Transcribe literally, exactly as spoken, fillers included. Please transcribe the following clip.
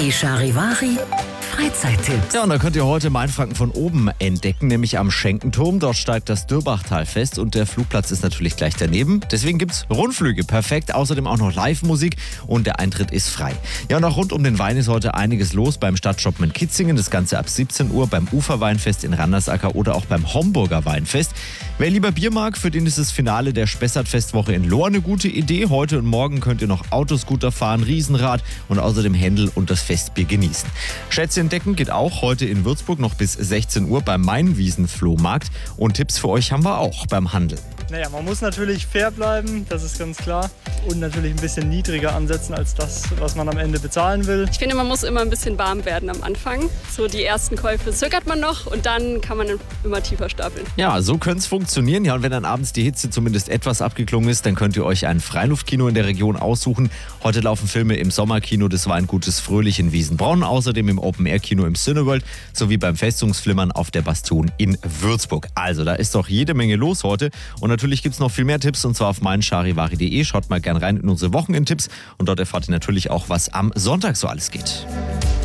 Die Charivari Freizeittipps. Ja, und da könnt ihr heute Mainfranken von oben entdecken, nämlich am Schenkenturm. Dort steigt das Dürbachtal fest und der Flugplatz ist natürlich gleich daneben. Deswegen gibt's Rundflüge, perfekt. Außerdem auch noch Live-Musik und der Eintritt ist frei. Ja, und auch rund um den Wein ist heute einiges los beim Stadtshoppen in Kitzingen. Das Ganze ab siebzehn Uhr, beim Uferweinfest in Randersacker oder auch beim Homburger Weinfest. Wer lieber Bier mag, für den ist das Finale der Spessart-Festwoche in Lohr eine gute Idee. Heute und morgen könnt ihr noch Autoscooter fahren, Riesenrad und außerdem Händel und das Festbier genießen. Schätze entdecken geht auch heute in Würzburg noch bis sechzehn Uhr beim Mainwiesen-Flohmarkt. Und Tipps für euch haben wir auch beim Handel. Naja, man muss natürlich fair bleiben, das ist ganz klar. Und natürlich ein bisschen niedriger ansetzen als das, was man am Ende bezahlen will. Ich finde, man muss immer ein bisschen warm werden am Anfang. So die ersten Käufe zögert man noch und dann kann man immer tiefer stapeln. Ja, so könnte es funktionieren. Ja, und wenn dann abends die Hitze zumindest etwas abgeklungen ist, dann könnt ihr euch ein Freiluftkino in der Region aussuchen. Heute laufen Filme im Sommerkino des Weingutes Fröhlich in Wiesenbronn, außerdem im Open-Air-Kino im Cineworld sowie beim Festungsflimmern auf der Bastion in Würzburg. Also, da ist doch jede Menge los heute. Und natürlich gibt es noch viel mehr Tipps und zwar auf meincharivari punkt de. Schaut mal gern rein in unsere Wochenendtipps und dort erfahrt ihr natürlich auch, was am Sonntag so alles geht.